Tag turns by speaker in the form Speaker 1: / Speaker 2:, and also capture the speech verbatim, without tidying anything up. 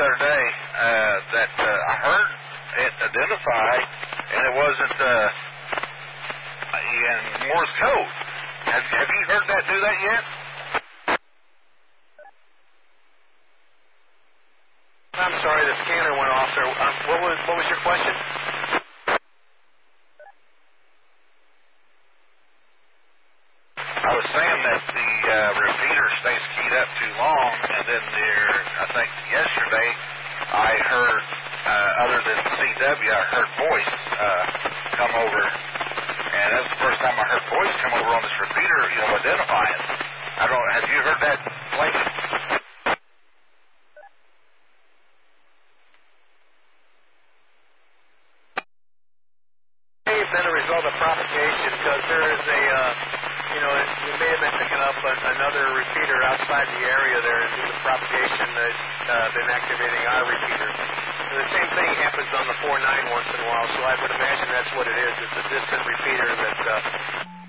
Speaker 1: the other day uh, that uh, I heard it identify, and it wasn't uh, in Morse code. Have, have you heard that do that yet?
Speaker 2: I'm sorry, the scanner went off there. Um, what was what was your question?
Speaker 1: I was saying that the uh, repeater stays keyed up too long, and then there, I think yesterday, I heard, uh, other than C W, I heard voice uh, come over, and that's the first time I heard voice come over on this repeater, you know, identifying. I don't. Have you heard that, Blake?
Speaker 2: May have been a result of propagation because there is a, uh, you know, it, we may have been picking up a, another repeater outside the area there, and due to propagation, it's uh, been activating our repeater. And the same thing happens on the four nine once in a while, so I would imagine that's what it is. It's a distant repeater that uh,